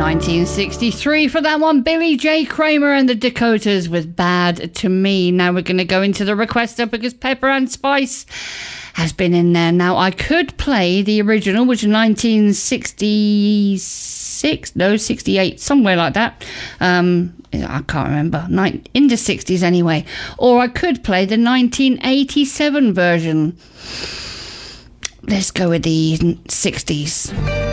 1963 for that one, Billy J. Kramer and the Dakotas with Bad to Me. Now we're going to go into the requester because Pepper and Spice has been in there. Now I could play the original, which is 1966, no, 68, somewhere like that. I can't remember, in the 60s anyway. Or I could play the 1987 version. Let's go with the 60s.